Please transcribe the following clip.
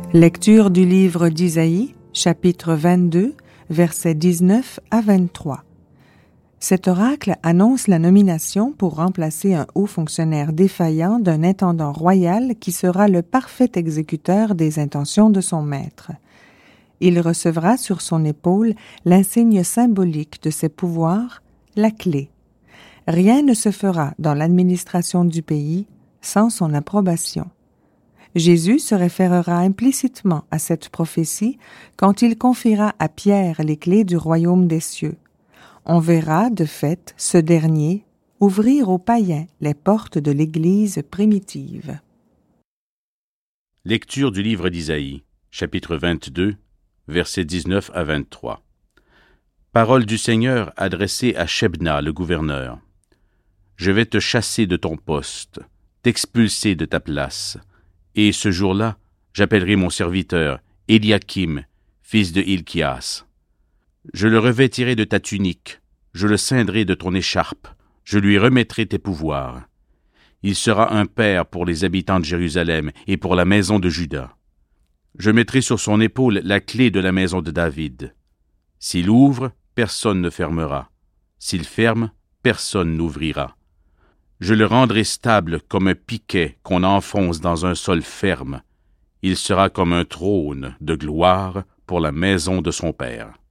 Lecture du livre d'Isaïe, chapitre 22, versets 19 à 23. Cet oracle annonce la nomination pour remplacer un haut fonctionnaire défaillant d'un intendant royal qui sera le parfait exécuteur des intentions de son maître. Il recevra sur son épaule l'insigne symbolique de ses pouvoirs, la clé. Rien ne se fera dans l'administration du pays sans son approbation. Jésus se référera implicitement à cette prophétie quand il confiera à Pierre les clés du royaume des cieux. On verra, de fait, ce dernier ouvrir aux païens les portes de l'Église primitive. Lecture du livre d'Isaïe, chapitre 22, versets 19 à 23. Parole du Seigneur adressée à Shebna, le gouverneur. Je vais te chasser de ton poste, t'expulser de ta place. Et ce jour-là, j'appellerai mon serviteur, Eliakim, fils de Hilkias. Je le revêtirai de ta tunique, je le ceindrai de ton écharpe, je lui remettrai tes pouvoirs. Il sera un père pour les habitants de Jérusalem et pour la maison de Juda. Je mettrai sur son épaule la clé de la maison de David. S'il ouvre, personne ne fermera. S'il ferme, personne n'ouvrira. Je le rendrai stable comme un piquet qu'on enfonce dans un sol ferme. Il sera comme un trône de gloire pour la maison de son père.